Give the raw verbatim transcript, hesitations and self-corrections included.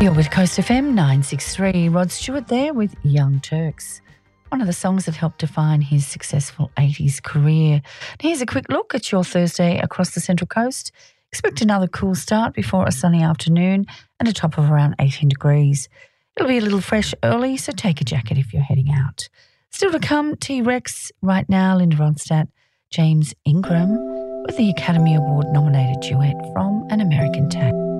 You're with Coast F M nine sixty-three. Rod Stewart there with Young Turks, one of the songs that helped define his successful eighties career. And here's a quick look at your Thursday across the Central Coast. Expect another cool start before a sunny afternoon and a top of around eighteen degrees. It'll be a little fresh early, so take a jacket if you're heading out. Still to come, T-Rex right now, Linda Ronstadt, James Ingram with the Academy Award nominated duet from An American Tax.